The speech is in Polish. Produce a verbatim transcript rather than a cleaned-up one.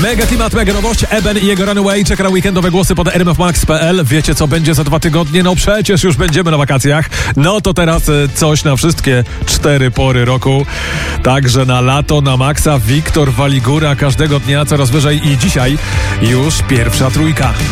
Mega klimat, mega nowość. Eben i jego Runaway czeka na weekendowe głosy pod r m f max kropka p l. Wiecie, co będzie za dwa tygodnie? No przecież już będziemy na wakacjach. No to teraz coś na wszystkie cztery pory roku. Także na lato, na maksa. Wiktor Waligura każdego dnia coraz wyżej i dzisiaj już pierwsza trójka.